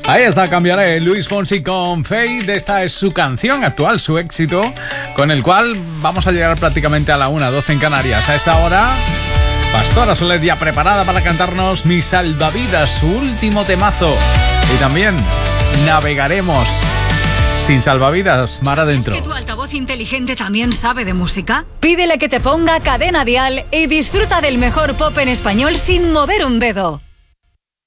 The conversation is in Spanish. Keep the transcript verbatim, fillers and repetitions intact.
Ahí está, cambiaré. Luis Fonsi con Fade. Esta es su canción actual, su éxito, con el cual vamos a llegar prácticamente a la una, doce en Canarias. A esa hora, Pastora Soler ya preparada para cantarnos Mi Salvavidas, su último temazo. Y también navegaremos sin salvavidas mar adentro. ¿Es que tu altavoz inteligente también sabe de música? Pídele que te ponga Cadena Dial y disfruta del mejor pop en español sin mover un dedo.